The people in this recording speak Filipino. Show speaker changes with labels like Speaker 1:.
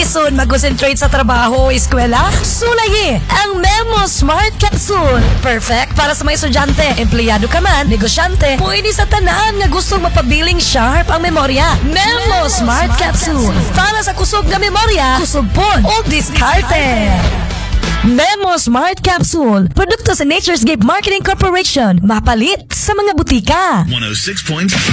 Speaker 1: Lisod mag-concentrate sa trabaho o eskwela? Sulay ang Memo Smart Capsule. Perfect para sa mga estudyante, empleyado ka man, negosyante, pwede sa tanan nga gustong mapabiling sharp ang memorya. Memo Smart Capsule. Para sa kusog nga memorya, kusog pod o diskarte. Memo Smart Capsule. Produkto sa Nature's Gate Marketing Corporation. Mapalit sa mga butika.
Speaker 2: 106 points.